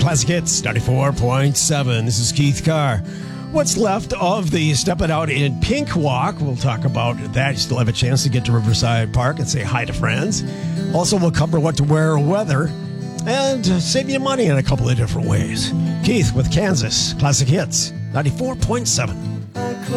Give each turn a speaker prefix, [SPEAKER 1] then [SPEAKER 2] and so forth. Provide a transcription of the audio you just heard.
[SPEAKER 1] Classic Hits 94.7. This is Keith Carr. What's left of the Step It Out in Pink Walk? We'll talk about that. You still have a chance to get to Riverside Park and say hi to friends. Also, we'll cover what to wear weather and save you money in a couple of different ways. Keith with Kansas Classic Hits 94.7.